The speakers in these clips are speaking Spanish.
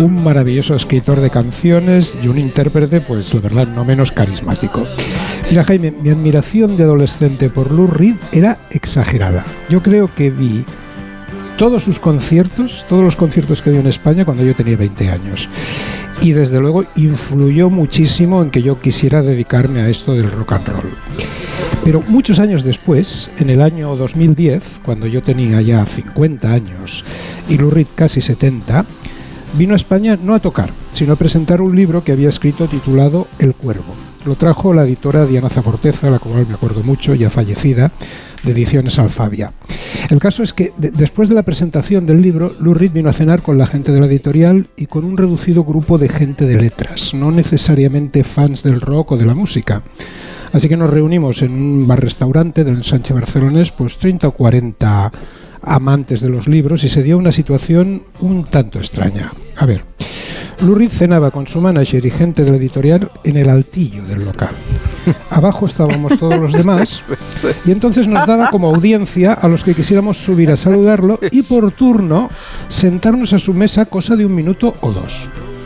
un maravilloso escritor de canciones y un intérprete, pues la verdad, no menos carismático. Mira, Jaime, mi admiración de adolescente por Lou Reed era exagerada. Yo creo que vi todos sus conciertos, todos los conciertos que dio en España cuando yo tenía 20 años. Y desde luego influyó muchísimo en que yo quisiera dedicarme a esto del rock and roll. Pero muchos años después, en el año 2010, cuando yo tenía ya 50 años y Lou Reed casi 70, vino a España no a tocar, sino a presentar un libro que había escrito titulado El Cuervo. Lo trajo la editora Diana Zaforteza, la cual me acuerdo mucho, ya fallecida, de Ediciones Alfabia. El caso es que después de la presentación del libro, Lou Reed vino a cenar con la gente de la editorial y con un reducido grupo de gente de letras, no necesariamente fans del rock o de la música. Así que nos reunimos en un bar-restaurante del ensanche barcelonés, pues 30 o 40 amantes de los libros, y se dio una situación un tanto extraña. A ver, Lou Reed cenaba con su manager y gente de la editorial en el altillo del local. Abajo estábamos todos los demás y entonces nos daba como audiencia a los que quisiéramos subir a saludarlo y por turno sentarnos a su mesa cosa de 1 minuto o 2.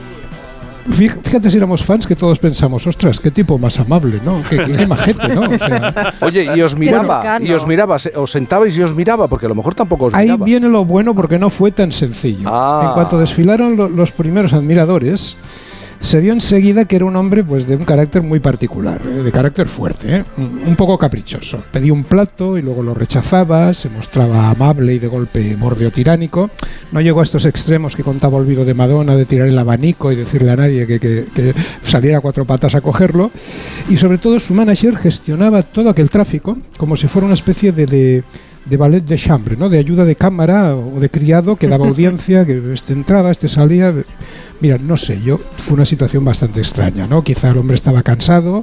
Fíjate si éramos fans que todos pensamos, ostras, qué tipo más amable, ¿no? Qué majete, ¿no? O sea, oye, y os miraba, os sentabais y os miraba, porque a lo mejor tampoco os miraba. Ahí viene lo bueno, porque no fue tan sencillo. En cuanto desfilaron los primeros admiradores, se vio enseguida que era un hombre pues de un carácter muy particular, de carácter fuerte, un poco caprichoso. Pedía un plato y luego lo rechazaba, se mostraba amable y de golpe borde o tiránico. No llegó a estos extremos que contaba Olvido de Madonna, de tirar el abanico y decirle a nadie que saliera a 4 patas a cogerlo. Y sobre todo su manager gestionaba todo aquel tráfico como si fuera una especie de ballet de chambre, ¿no? De ayuda de cámara o de criado que daba audiencia, que este entraba, este salía. Mira, no sé, fue una situación bastante extraña, ¿no? Quizá el hombre estaba cansado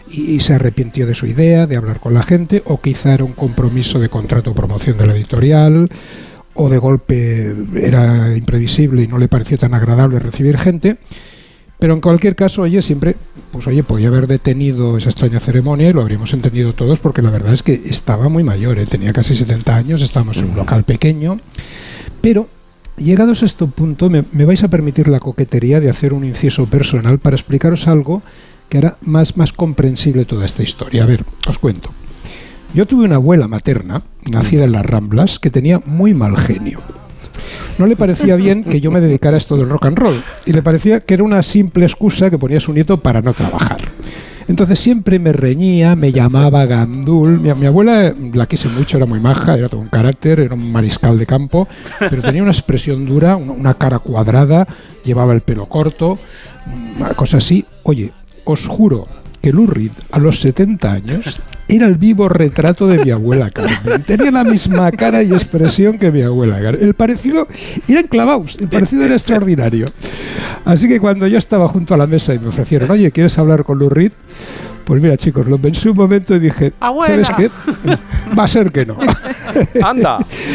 y se arrepintió de su idea de hablar con la gente, o quizá era un compromiso de contrato o promoción de la editorial, o de golpe era imprevisible y no le pareció tan agradable recibir gente. Pero en cualquier caso, siempre, podía haber detenido esa extraña ceremonia y lo habríamos entendido todos, porque la verdad es que estaba muy mayor, tenía casi 70 años, estábamos en un local pequeño, pero llegados a este punto me vais a permitir la coquetería de hacer un inciso personal para explicaros algo que hará más comprensible toda esta historia. A ver, os cuento. Yo tuve una abuela materna, nacida en las Ramblas, que tenía muy mal genio. No le parecía bien que yo me dedicara a esto del rock and roll y le parecía que era una simple excusa que ponía su nieto para no trabajar. Entonces siempre me reñía, me llamaba gandul. Mi abuela la quise mucho, era muy maja, era todo un carácter, era un mariscal de campo, pero tenía una expresión dura, una cara cuadrada, llevaba el pelo corto, una cosa así. Oye, os juro que Lou Reed, a los 70 años, era el vivo retrato de mi abuela Carmen. Tenía la misma cara y expresión que mi abuela Carmen. El parecido, eran clavados, el parecido era extraordinario. Así que cuando yo estaba junto a la mesa y me ofrecieron, oye, ¿quieres hablar con Lou Reed? Pues mira, chicos, lo pensé un momento y dije, ¡abuela! ¿Sabes qué? Va a ser que no. ¡Anda!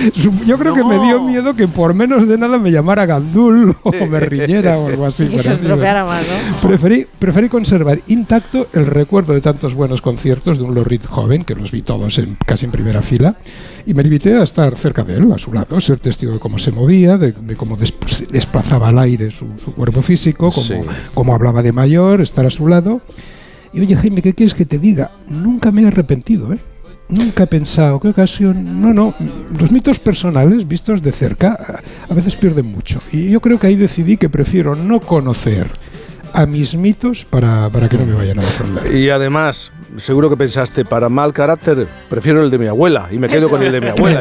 Yo creo que me dio miedo que por menos de nada me llamara gandul o me riñera o algo así. Y se estropeara más, ¿no? Preferí conservar intacto el recuerdo de tantos buenos conciertos de un Lou Reed joven, que los vi todos casi en primera fila, y me limité a estar cerca de él, a su lado, ser testigo de cómo se movía, de cómo desplazaba al aire su cuerpo físico, cómo hablaba de mayor, estar a su lado. Y oye, Jaime, ¿qué quieres que te diga? Nunca me he arrepentido, ¿eh? Nunca he pensado, ¿qué ocasión? No, los mitos personales vistos de cerca a veces pierden mucho. Y yo creo que ahí decidí que prefiero no conocer a mis mitos para que no me vayan a defraudar. Y además, seguro que pensaste, para mal carácter, prefiero el de mi abuela y me quedo con el de mi abuela.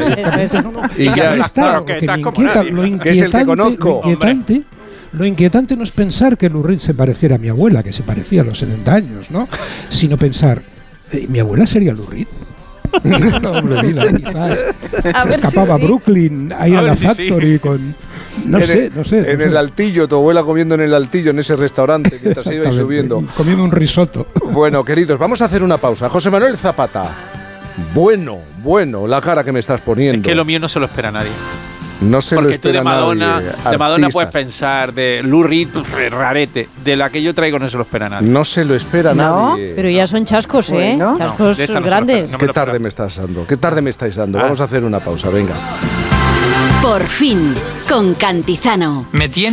Y ya está, que es el que conozco. Lo inquietante no es pensar que Lou Reed se pareciera a mi abuela, que se parecía a los 70 años, ¿no? Sino pensar, ¿mi abuela sería Lou Reed? No, vida, quizás se escapaba a Brooklyn, a ir a la Factory con... No sé. En el altillo, tu abuela comiendo en el altillo, en ese restaurante que te iba subiendo. Comiendo un risotto. Bueno, queridos, vamos a hacer una pausa. José Manuel Zapata. Bueno, la cara que me estás poniendo. Es que lo mío no se lo espera nadie. No se porque lo espera tú de Madonna puedes pensar, de Lou Reed, rarete. De la que yo traigo no se lo espera nadie. No se lo espera nadie. Pero ya son chascos, ¿eh? Bueno. Chascos grandes. ¿Qué tarde me estás dando? ¿Qué tarde me estáis dando? Vamos a hacer una pausa, venga. Por fin, con Cantizano.